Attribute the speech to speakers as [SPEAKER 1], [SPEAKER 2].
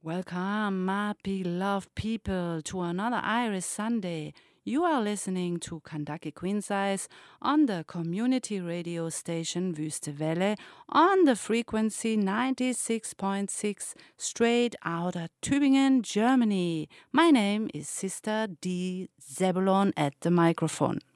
[SPEAKER 1] Welcome, my beloved people, to another Iris Sunday. You are listening to Kandaki Queensize on the community radio station Wüste Welle on the frequency 96.6 straight out of Tübingen, Germany. My name is Sister D. Zebulon at the microphone.